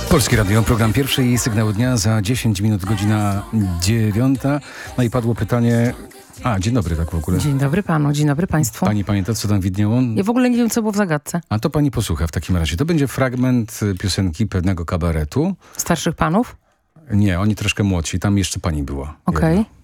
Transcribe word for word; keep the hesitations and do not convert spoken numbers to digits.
Polskie Radio, program pierwszy i sygnał dnia za dziesięć minut, godzina dziewiąta. No i padło pytanie... A, dzień dobry tak w ogóle. Dzień dobry panu, dzień dobry państwu. Pani pamięta, co tam widniało? Ja w ogóle nie wiem, co było w zagadce. A to pani posłucha w takim razie. To będzie fragment piosenki pewnego kabaretu. Starszych panów? Nie, oni troszkę młodsi, tam jeszcze pani była. Okej. Jedna.